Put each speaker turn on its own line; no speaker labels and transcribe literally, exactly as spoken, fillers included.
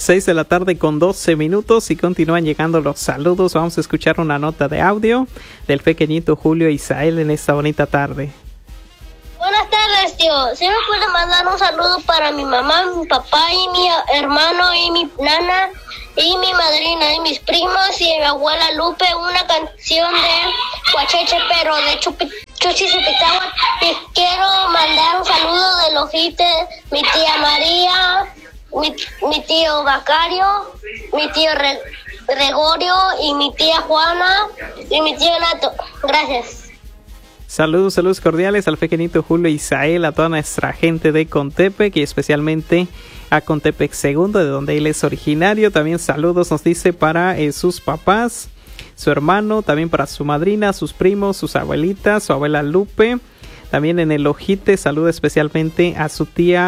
seis de la tarde con doce minutos y continúan llegando los saludos. Vamos a escuchar una nota de audio del pequeñito Julio Isael en esta bonita tarde.
Buenas tardes, tío. ¿Sí me puede mandar un saludo para mi mamá, mi papá y mi hermano y mi nana y mi madrina y mis primos y mi abuela Lupe? Una canción de Huacheche, pero de Chupi, Chuchis y Pitagua. Y quiero mandar un saludo de Lojite, mi tía María, mi, mi tío Bacario, mi tío Re, Gregorio y mi tía Juana y mi tío Nato. Gracias.
Saludos, saludos cordiales al pequeñito Julio Isael, a toda nuestra gente de Contepec y especialmente a Contepec Segundo, de donde él es originario. También saludos nos dice para eh, sus papás, su hermano, también para su madrina, sus primos, sus abuelitas, su abuela Lupe. También en el Ojite saluda especialmente a su tía